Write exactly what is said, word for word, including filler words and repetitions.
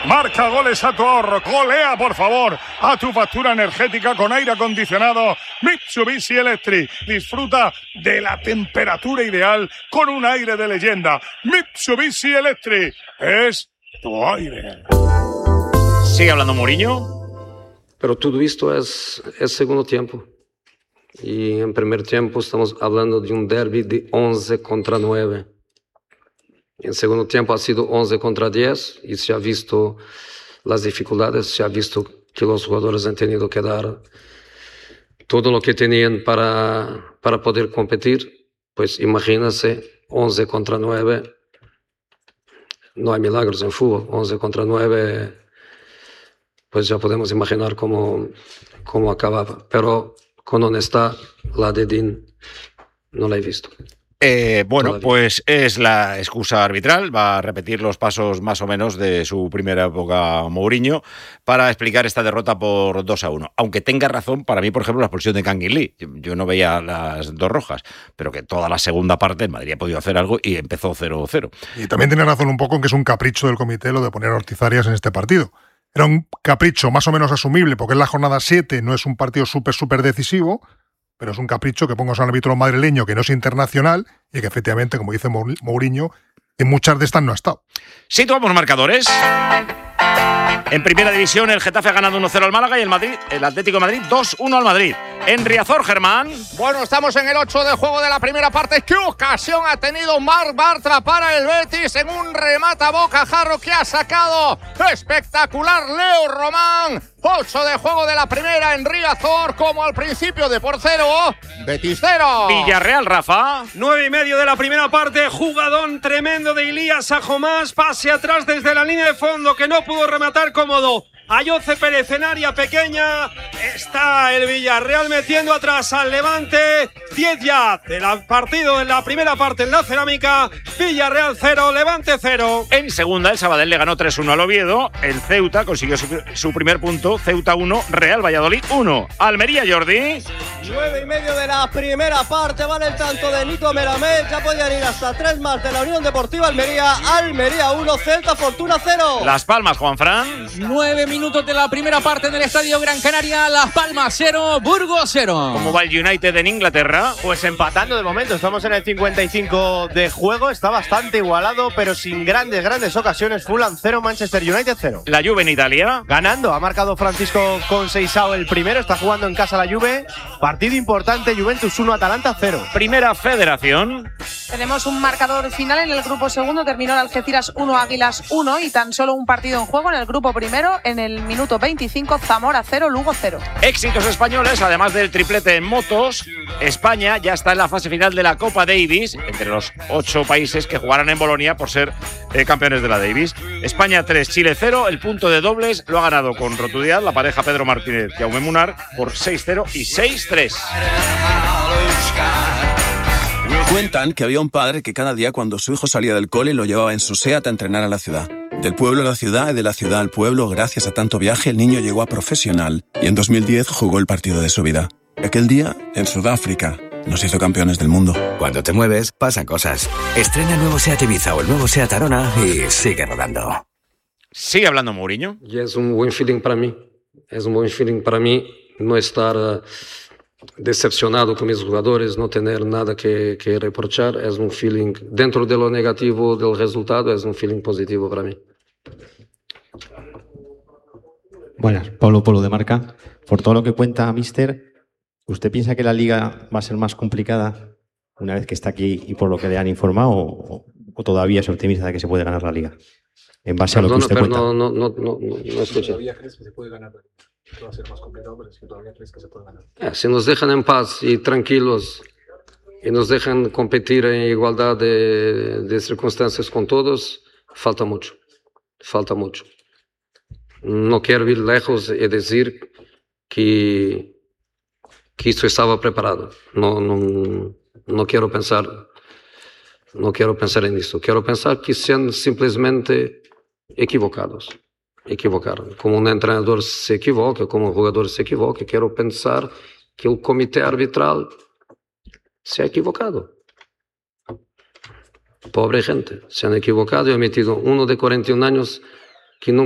Marca goles a tu ahorro. Golea, por favor, a tu factura energética con aire acondicionado Mitsubishi Electric. Disfruta de la temperatura ideal con un aire de leyenda. Mitsubishi Electric es tu aire. ¿Sigue hablando Mourinho? Pero todo esto es, es segundo tiempo. Y en primer tiempo estamos hablando de un derbi de once contra nueve. En segundo tiempo ha sido once contra diez y se ha visto las dificultades, se ha visto que los jugadores han tenido que dar todo lo que tenían para, para poder competir. Pues imagínense, once contra nueve, no hay milagros en fútbol, once contra nueve, pues ya podemos imaginar cómo, cómo acababa. Pero con honestidad, la de Dean no la he visto. Eh, bueno, Todavía. Pues es la excusa arbitral, va a repetir los pasos más o menos de su primera época Mourinho para explicar esta derrota por dos a uno. Aunque tenga razón, para mí, por ejemplo, la expulsión de Kangin Lee. Yo, yo no veía las dos rojas, pero que toda la segunda parte el Madrid ha podido hacer algo y empezó cero cero. Y también tiene razón un poco en que es un capricho del comité lo de poner a Ortiz Arias en este partido. Era un capricho más o menos asumible porque es la jornada siete, no es un partido súper, súper decisivo, pero es un capricho que pongas a un árbitro madrileño que no es internacional y que efectivamente, como dice Mourinho, en muchas de estas no ha estado. Situamos marcadores. En primera división, el Getafe ha ganado uno cero al Málaga y el Madrid, el Atlético de Madrid dos uno al Madrid. En Riazor, Germán. Bueno, estamos en el ocho de juego de la primera parte. ¿Qué ocasión ha tenido Marc Bartra para el Betis en un remate a bocajarro que ha sacado espectacular Leo Román? ocho de juego de la primera en Riazor, como al principio de por cero, Betis cero. Villarreal, Rafa. Nueve y medio de la primera parte, jugadón tremendo de Ilías Ajomás, pase atrás desde la línea de fondo que no pudo rematar cómodo. Ayoce Pérez en área pequeña, está el Villarreal metiendo atrás al Levante. diez ya del partido en la primera parte en la Cerámica. Villarreal cero, Levante cero. En segunda, el Sabadell le ganó tres uno al Oviedo. El Ceuta consiguió su, su primer punto. Ceuta uno, Real Valladolid uno. Almería, Jordi. Nueve y medio de la primera parte, vale el tanto de Nico Meramed. Ya podían ir hasta tres más de la Unión Deportiva Almería. Almería uno, Celta Fortuna cero. Las Palmas, Juanfran. Nueve minutos de la primera parte en el Estadio Gran Canaria. Las Palmas cero, Burgos cero. ¿Cómo va el United en Inglaterra? Pues empatando de momento, estamos en el cincuenta y cinco de juego, está bastante igualado, pero sin grandes, grandes ocasiones. Fulham cero, Manchester United cero. La Juve en Italia. Ganando, ha marcado Francisco Conceição el primero, está jugando en casa la Juve. Partido importante, Juventus uno, Atalanta cero. Primera Federación. Tenemos un marcador final en el grupo segundo, terminó el Algeciras uno, Águilas uno y tan solo un partido en juego en el grupo primero. En el minuto veinticinco, Zamora cero, Lugo cero. Éxitos españoles, además del triplete en motos. España ya está en la fase final de la Copa Davis, entre los ocho países que jugarán en Bolonia por ser eh, campeones de la Davis. España tres, Chile cero, el punto de dobles lo ha ganado con rotundidad la pareja Pedro Martínez y Jaume Munar por seis cero y seis tres. Cuentan que había un padre que cada día cuando su hijo salía del cole lo llevaba en su SEAT a entrenar a la ciudad. Del pueblo a la ciudad y de la ciudad al pueblo, gracias a tanto viaje, el niño llegó a profesional y en dos mil diez jugó el partido de su vida. Aquel día, en Sudáfrica, nos hizo campeones del mundo. Cuando te mueves, pasan cosas. Estrena el nuevo SEAT Ibiza o el nuevo SEAT Arona y sigue rodando. ¿Sigue hablando Mourinho? Y es un buen feeling para mí. Es un buen feeling para mí no estar uh, decepcionado con mis jugadores, no tener nada que, que reprochar. Es un feeling, dentro de lo negativo del resultado, es un feeling positivo para mí. Buenas, Pablo Polo de Marca. Por todo lo que cuenta Mister, ¿usted piensa que la Liga va a ser más complicada una vez que está aquí y por lo que le han informado o, o todavía es optimista de que se puede ganar la Liga? En base Perdona, a lo que usted pero cuenta. No, no, no, no, no escuché. ¿Todavía crees que se puede ganar? Va a ser más complicado, pero es que todavía crees que se puede ganar. Eh, si nos dejan en paz y tranquilos y nos dejan competir en igualdad de, de circunstancias con todos, falta mucho. Falta mucho. No quiero ir lejos y decir que, que esto estaba preparado. No, no, no quiero pensar, no quiero pensar en esto. Quiero pensar que sean simplemente equivocados. Equivocaron. Como un entrenador se equivoca, como un jugador se equivoca, quiero pensar que el comité arbitral se ha equivocado. Pobre gente, se han equivocado y han metido uno de cuarenta y un años que nunca